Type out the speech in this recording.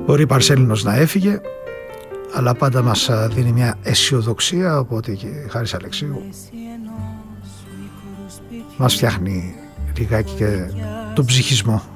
Μπορεί η Παρσέλινος να έφυγε, αλλά πάντα μας δίνει μια αισιοδοξία, οπότε και η Χάρης Αλεξίου μας φτιάχνει λιγάκι και τον ψυχισμό.